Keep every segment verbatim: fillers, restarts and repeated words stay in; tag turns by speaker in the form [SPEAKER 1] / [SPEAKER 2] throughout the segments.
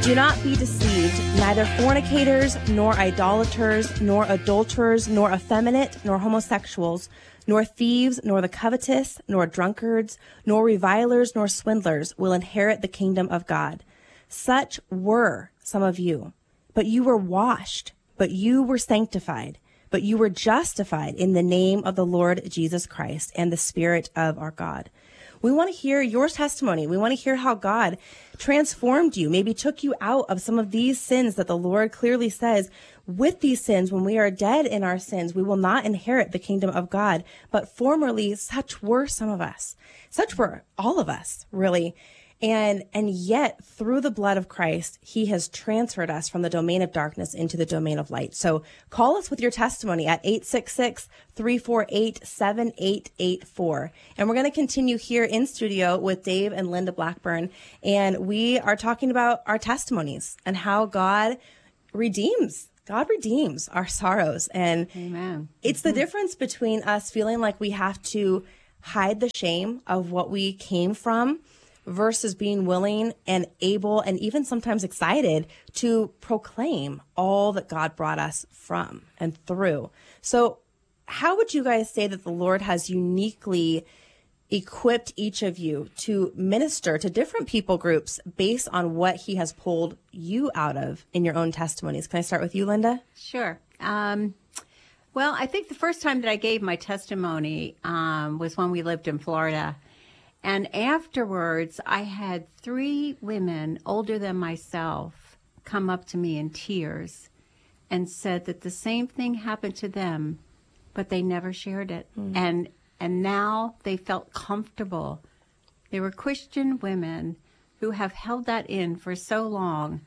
[SPEAKER 1] Do not be deceived. Neither fornicators, nor idolaters, nor adulterers, nor effeminate, nor homosexuals, nor thieves, nor the covetous, nor drunkards, nor revilers, nor swindlers will inherit the kingdom of God. Such were some of you. But you were washed, but you were sanctified, but you were justified in the name of the Lord Jesus Christ and the Spirit of our God. We want to hear your testimony. We want to hear how God transformed you, maybe took you out of some of these sins that the Lord clearly says, with these sins, when we are dead in our sins, we will not inherit the kingdom of God. But formerly, such were some of us. Such were all of us, really. And and yet, through the blood of Christ, he has transferred us from the domain of darkness into the domain of light. So call us with your testimony at eight six six, three four eight, seven eight eight four. And we're going to continue here in studio with Dave and Linda Blackburn. And we are talking about our testimonies and how God redeems. God redeems our sorrows. And
[SPEAKER 2] Amen.
[SPEAKER 1] It's the difference between us feeling like we have to hide the shame of what we came from versus being willing and able and even sometimes excited to proclaim all that God brought us from and through. So how would you guys say that the Lord has uniquely equipped each of you to minister to different people groups based on what he has pulled you out of in your own testimonies? Can I start with you, Linda?
[SPEAKER 2] Sure. Um, well, I think the first time that I gave my testimony um, was when we lived in Florida. And afterwards, I had three women older than myself come up to me in tears and said that the same thing happened to them, but they never shared it. Mm. And and now they felt comfortable. They were Christian women who have held that in for so long.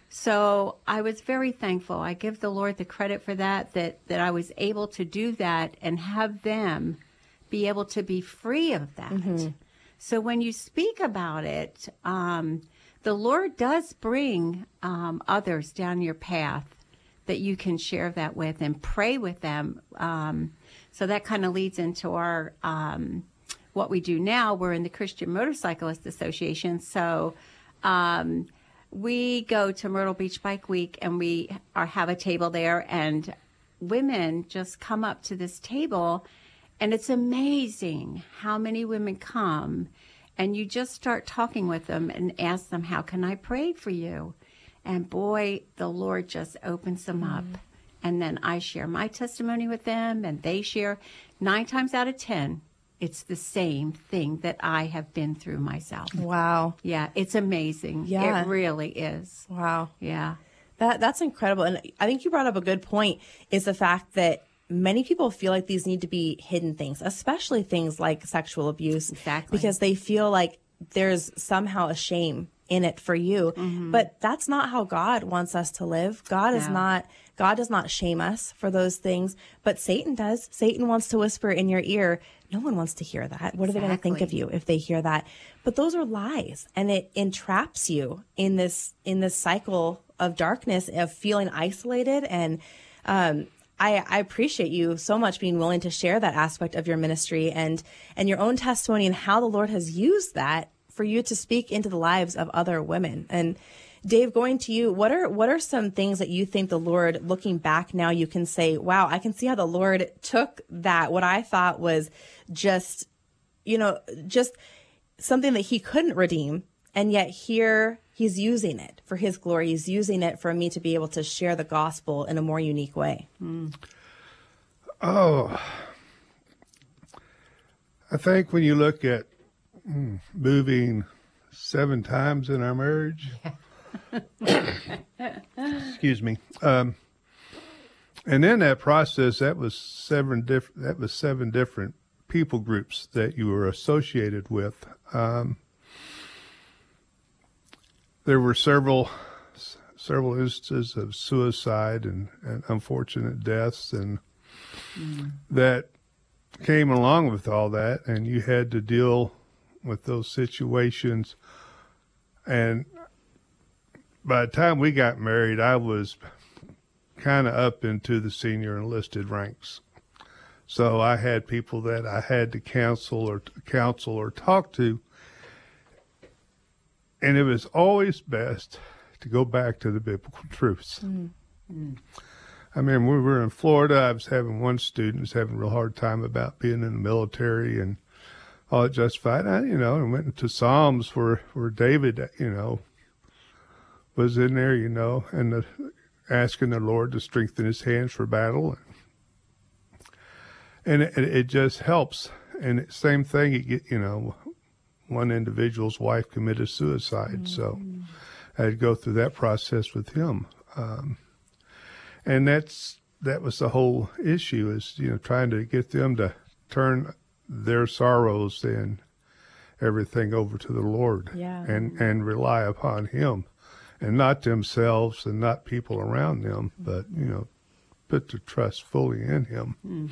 [SPEAKER 2] So I was very thankful. I give the Lord the credit for that, that, that I was able to do that and have them be able to be free of that. Mm-hmm. So when you speak about it, um, the Lord does bring um, others down your path that you can share that with and pray with them. Um, so that kind of leads into our um, what we do now. We're in the Christian Motorcyclist Association. So um, we go to Myrtle Beach Bike Week and we are, have a table there, and women just come up to this table. And it's amazing how many women come, and you just start talking with them and ask them, how can I pray for you? And boy, the Lord just opens them mm. up. And then I share my testimony with them, and they share. Nine times out of ten, it's the same thing that I have been through myself.
[SPEAKER 1] Wow.
[SPEAKER 2] Yeah, it's amazing.
[SPEAKER 1] Yeah.
[SPEAKER 2] It really is.
[SPEAKER 1] Wow.
[SPEAKER 2] Yeah.
[SPEAKER 1] That That's incredible. And I think you brought up a good point, is the fact that many people feel like these need to be hidden things, especially things like sexual abuse.
[SPEAKER 2] Exactly.
[SPEAKER 1] Because they feel like there's somehow a shame in it for you. Mm-hmm. But that's not how God wants us to live. God no. is not, God does not shame us for those things, but Satan does. Satan wants to whisper in your ear, no one wants to hear that. What exactly. are they going to think of you if they hear that? But those are lies, and it entraps you in this, in this cycle of darkness, of feeling isolated. And, um, I, I appreciate you so much being willing to share that aspect of your ministry and, and your own testimony and how the Lord has used that for you to speak into the lives of other women. And Dave, going to you, what are, what are some things that you think the Lord, looking back now, you can say, wow, I can see how the Lord took that, what I thought was just, you know, just something that he couldn't redeem. And yet here he's using it for his glory. He's using it for me to be able to share the gospel in a more unique way.
[SPEAKER 2] Mm.
[SPEAKER 3] Oh, I think when you look at mm, moving seven times in our marriage, excuse me, um, and in that process, that was seven different. That was seven different people groups that you were associated with. Um, There were several several instances of suicide and, and unfortunate deaths, and mm. that came along with all that, and you had to deal with those situations. And by the time we got married, I was kind of up into the senior enlisted ranks. So I had people that I had to counsel or counsel or talk to. And it was always best to go back to the biblical truths. Mm-hmm. I mean, we were in Florida. I was having one student was having a real hard time about being in the military and all that justified. I, you know, and went into Psalms where, where David, you know, was in there, you know, and the, asking the Lord to strengthen his hands for battle. And it, it just helps. And same thing, you get, you know, one individual's wife committed suicide. Mm-hmm. So I had to go through that process with him. Um, and that's, that was the whole issue is, you know, trying to get them to turn their sorrows and everything over to the Lord
[SPEAKER 1] yeah.
[SPEAKER 3] and, and rely upon him and not themselves and not people around them, but, you know, put their trust fully in him.
[SPEAKER 2] Mm.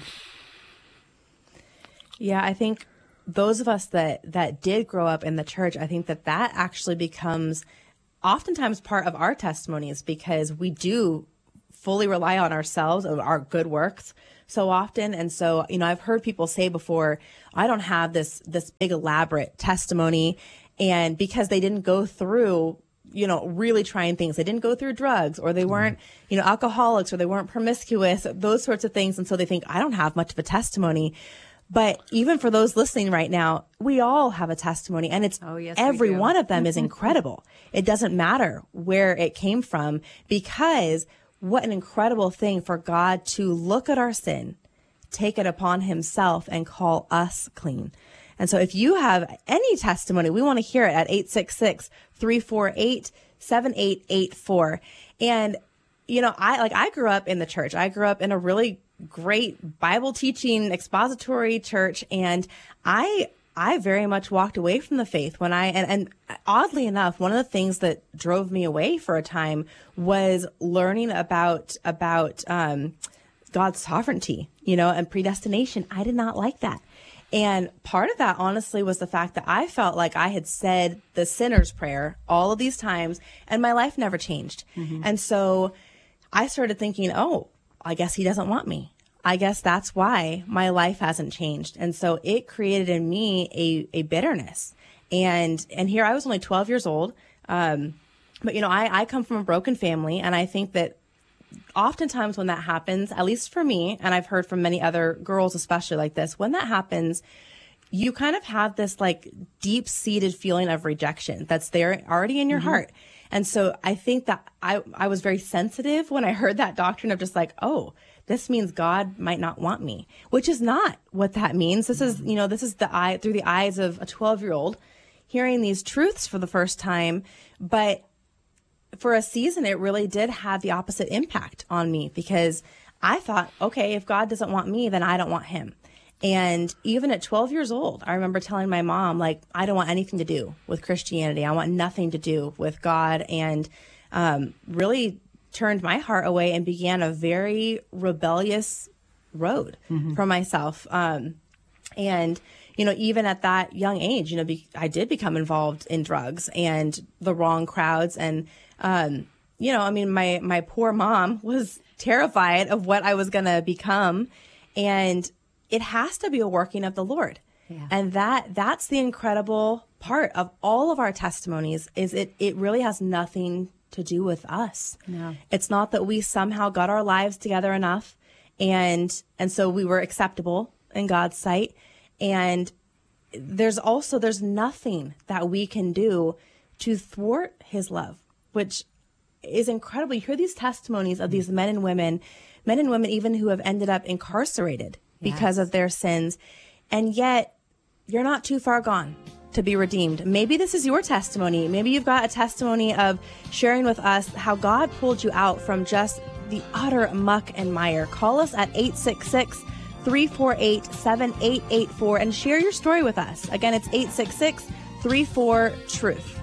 [SPEAKER 1] Yeah, I think those of us that, that did grow up in the church, I think that that actually becomes oftentimes part of our testimonies because we do fully rely on ourselves, of our good works so often. And so, you know, I've heard people say before, I don't have this, this big elaborate testimony. And because they didn't go through, you know, really trying things, they didn't go through drugs or they weren't, you know, alcoholics or they weren't promiscuous, those sorts of things. And so they think, I don't have much of a testimony. But even for those listening right now, we all have a testimony and it's
[SPEAKER 2] oh, yes,
[SPEAKER 1] every one of them is incredible. It doesn't matter where it came from because what an incredible thing for God to look at our sin, take it upon himself and call us clean. And so if you have any testimony, we want to hear it at eight six six, three four eight, seven eight eight four. And, you know, I like I grew up in the church. I grew up in a really great Bible teaching expository church. And I I very much walked away from the faith when I, and, and oddly enough, one of the things that drove me away for a time was learning about, about, um, God's sovereignty, you know, and predestination. I did not like that. And part of that, honestly, was the fact that I felt like I had said the sinner's prayer all of these times and my life never changed. Mm-hmm. And so I started thinking, oh, I guess he doesn't want me. I guess that's why my life hasn't changed. And so it created in me a, a bitterness. And, and here I was only twelve years old. Um, but you know, I, I come from a broken family. And I think that oftentimes when that happens, at least for me, and I've heard from many other girls, especially like this, when that happens, you kind of have this like deep seated feeling of rejection that's there already in your mm-hmm. heart. And so I think that I, I was very sensitive when I heard that doctrine of just like, oh, this means God might not want me, which is not what that means. This is, you know, this is the eye through the eyes of a twelve year old hearing these truths for the first time. But for a season, it really did have the opposite impact on me because I thought, okay, if God doesn't want me, then I don't want him. And even at twelve years old, I remember telling my mom, like, I don't want anything to do with Christianity. I want nothing to do with God. And um, really turned my heart away and began a very rebellious road mm-hmm. for myself. Um, and, you know, even at that young age, you know, be, I did become involved in drugs and the wrong crowds. And, um, you know, I mean, my, my poor mom was terrified of what I was going to become. And it has to be a working of the Lord. Yeah. And that that's the incredible part of all of our testimonies is it, it really has nothing to do with us. No. It's not that we somehow got our lives together enough and and so we were acceptable in God's sight. And there's also there's nothing that we can do to thwart his love, which is incredible. You hear these testimonies of these men and women, men and women even who have ended up incarcerated yes. because of their sins. And yet you're not too far gone to be redeemed. Maybe this is your testimony. Maybe you've got a testimony of sharing with us how God pulled you out from just the utter muck and mire. Call us at eight six six, three four eight, seven eight eight four and share your story with us. Again, it's eight six six, three four, truth.